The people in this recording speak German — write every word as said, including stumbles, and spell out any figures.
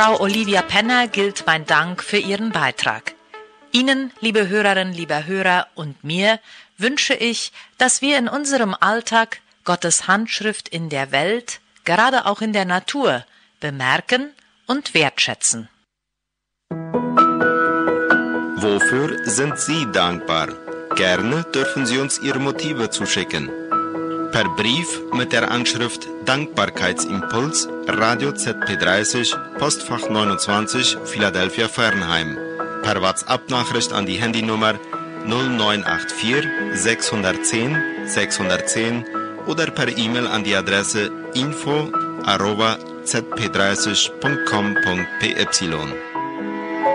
Frau Olivia Penner gilt mein Dank für ihren Beitrag. Ihnen, liebe Hörerinnen, lieber Hörer, und mir wünsche ich, dass wir in unserem Alltag Gottes Handschrift in der Welt, gerade auch in der Natur, bemerken und wertschätzen. Wofür sind Sie dankbar? Gerne dürfen Sie uns Ihre Motive zuschicken. Per Brief mit der Anschrift Dankbarkeitsimpuls, Radio Z P dreißig, Postfach neunundzwanzig, Philadelphia Fernheim. Per WhatsApp-Nachricht an die Handynummer null neun acht vier sechs eins null sechs eins null oder per E-Mail an die Adresse info arroba z p dreißig punkt com punkt p y.